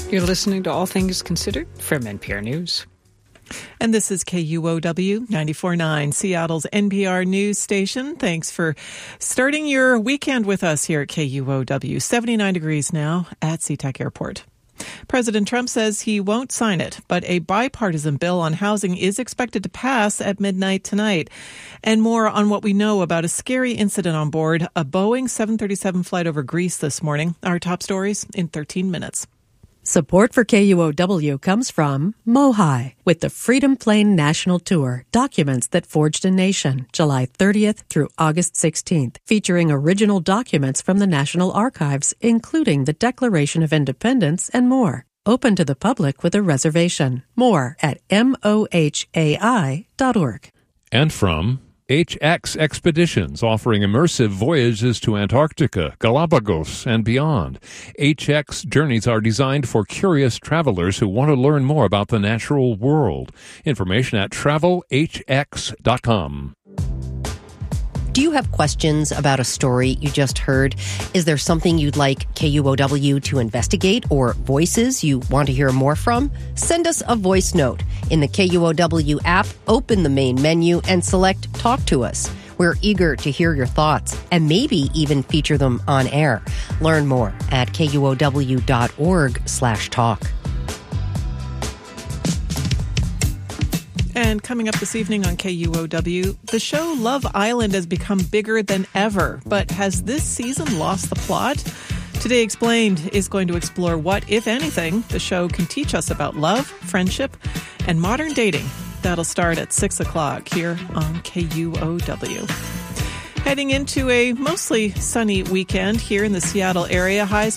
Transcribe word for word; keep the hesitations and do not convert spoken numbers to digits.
You're listening to All Things Considered from N P R News. And this is K U O W ninety-four point nine, Seattle's N P R news station. Thanks for starting your weekend with us here at K U O W. seventy-nine degrees now at SeaTac Airport. President Trump says he won't sign it, but a bipartisan bill on housing is expected to pass at midnight tonight. And more on what we know about a scary incident on board a Boeing seven thirty-seven flight over Greece this morning. Our top stories in thirteen minutes. Support for K U O W comes from Mohi with the Freedom Plane National Tour, Documents That Forged a Nation, July thirtieth through August sixteenth, featuring original documents from the National Archives, including the Declaration of Independence and more. Open to the public with a reservation. More at mohai dot org. And from H X Expeditions, offering immersive voyages to Antarctica, Galapagos, and beyond. H X journeys are designed for curious travelers who want to learn more about the natural world. Information at travel h x dot com. Do you have questions about a story you just heard? Is there something you'd like K U O W to investigate or voices you want to hear more from? Send us a voice note. In the K U O W app, open the main menu and select Talk to Us. We're eager to hear your thoughts and maybe even feature them on air. Learn more at K U O W dot org slash talk. And coming up this evening on K U O W, the show Love Island has become bigger than ever. But has this season lost the plot? Today Explained is going to explore what, if anything, the show can teach us about love, friendship, and modern dating. That'll start at six o'clock here on K U O W. Heading into a mostly sunny weekend here in the Seattle area. Highs